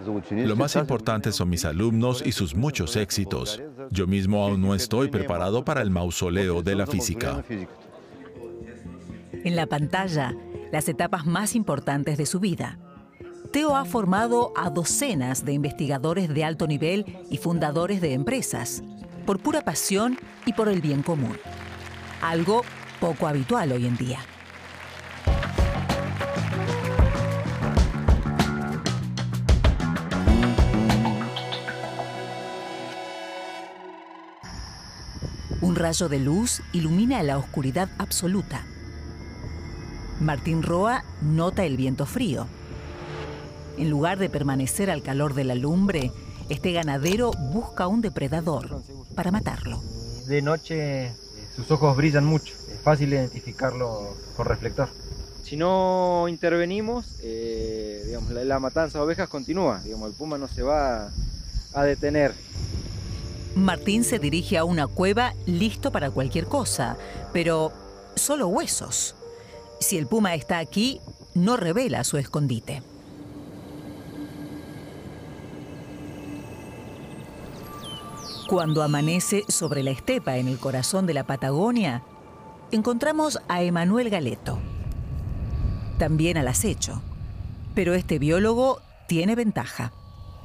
Lo más importante son mis alumnos y sus muchos éxitos. Yo mismo aún no estoy preparado para el mausoleo de la física. En la pantalla, las etapas más importantes de su vida. Theo ha formado a docenas de investigadores de alto nivel y fundadores de empresas, por pura pasión y por el bien común. Algo poco habitual hoy en día. Un rayo de luz ilumina la oscuridad absoluta. Martín Roa nota el viento frío. En lugar de permanecer al calor de la lumbre, este ganadero busca un depredador para matarlo. De noche sus ojos brillan mucho, es fácil identificarlo con reflector. Si no intervenimos, digamos, la matanza de ovejas continúa, digamos, el puma no se va a detener. Martín se dirige a una cueva listo para cualquier cosa, pero solo huesos. Si el puma está aquí, no revela su escondite. Cuando amanece sobre la estepa en el corazón de la Patagonia, encontramos a Emanuel Galeto, también al acecho. Pero este biólogo tiene ventaja.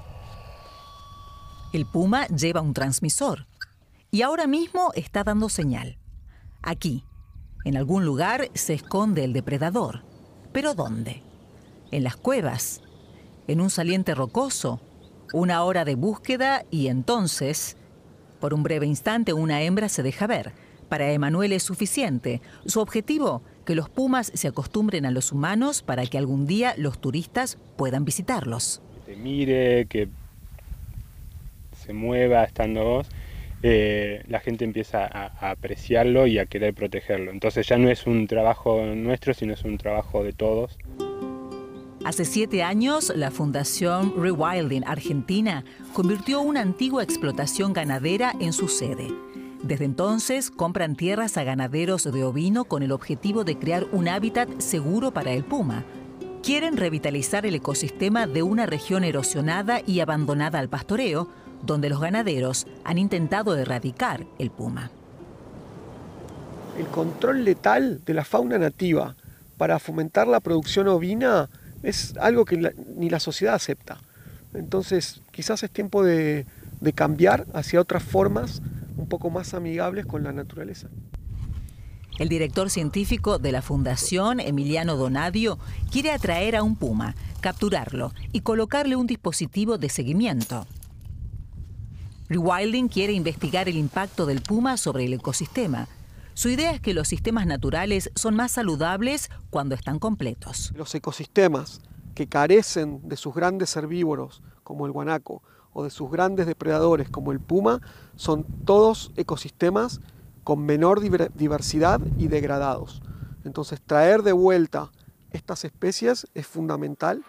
El puma lleva un transmisor y ahora mismo está dando señal. Aquí, en algún lugar, se esconde el depredador. ¿Pero dónde? ¿En las cuevas? ¿En un saliente rocoso? Una hora de búsqueda y entonces, por un breve instante, una hembra se deja ver. Para Emanuel es suficiente. Su objetivo, que los pumas se acostumbren a los humanos para que algún día los turistas puedan visitarlos. Que te mire, que se mueva estando vos, la gente empieza a apreciarlo y a querer protegerlo. Entonces ya no es un trabajo nuestro, sino es un trabajo de todos. Hace 7 años, la Fundación Rewilding Argentina convirtió una antigua explotación ganadera en su sede. Desde entonces, compran tierras a ganaderos de ovino con el objetivo de crear un hábitat seguro para el puma. Quieren revitalizar el ecosistema de una región erosionada y abandonada al pastoreo, donde los ganaderos han intentado erradicar el puma. El control letal de la fauna nativa para fomentar la producción ovina es algo que ni la sociedad acepta. Entonces, quizás es tiempo de cambiar hacia otras formas un poco más amigables con la naturaleza. El director científico de la Fundación, Emiliano Donadio, quiere atraer a un puma, capturarlo y colocarle un dispositivo de seguimiento. Rewilding quiere investigar el impacto del puma sobre el ecosistema. Su idea es que los sistemas naturales son más saludables cuando están completos. Los ecosistemas que carecen de sus grandes herbívoros, como el guanaco, o de sus grandes depredadores, como el puma, son todos ecosistemas con menor diversidad y degradados. Entonces, traer de vuelta estas especies es fundamental.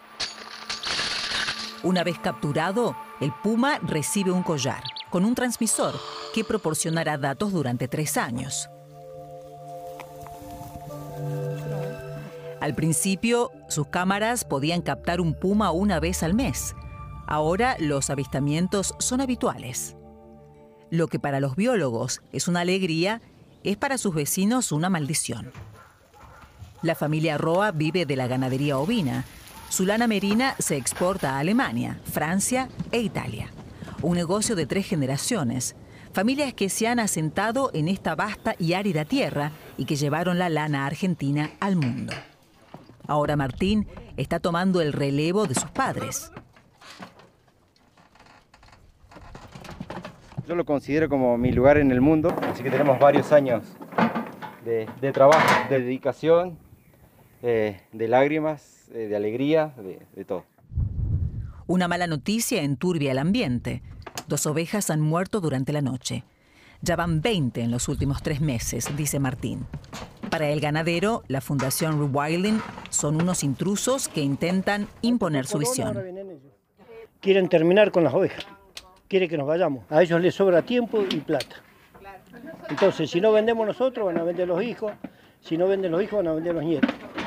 Una vez capturado, el puma recibe un collar con un transmisor que proporcionará datos durante 3 años. Al principio, sus cámaras podían captar un puma una vez al mes. Ahora los avistamientos son habituales. Lo que para los biólogos es una alegría, es para sus vecinos una maldición. La familia Roa vive de la ganadería ovina. Su lana merina se exporta a Alemania, Francia e Italia. Un negocio de 3 generaciones. Familias que se han asentado en esta vasta y árida tierra y que llevaron la lana argentina al mundo. Ahora Martín está tomando el relevo de sus padres. Yo lo considero como mi lugar en el mundo, así que tenemos varios años de trabajo, de dedicación, de lágrimas, de alegría, de todo. Una mala noticia enturbia el ambiente. 2 ovejas han muerto durante la noche. Ya van 20 en los últimos 3 meses, dice Martín. Para el ganadero, la Fundación Rewilding son unos intrusos que intentan imponer su visión. Quieren terminar con las ovejas. Quieren que nos vayamos. A ellos les sobra tiempo y plata. Entonces, si no vendemos nosotros, van a vender los hijos. Si no venden los hijos, van a vender los nietos.